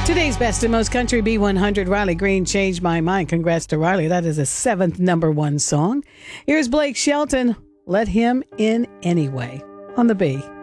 Today's best and most country B100, Riley Green, Changed My Mind. Congrats to Riley. That is a 7th number one song. Here's Blake Shelton, Let Him In Anyway, on the B.